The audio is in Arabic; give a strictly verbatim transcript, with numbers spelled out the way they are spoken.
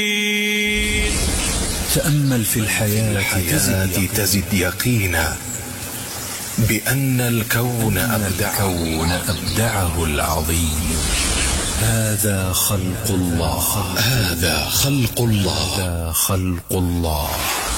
تأمل في الحياة تزد يقينا بأن الكون أبدعه, أبدعه العظيم. هذا خلق الله، هذا خلق الله، هذا خلق الله.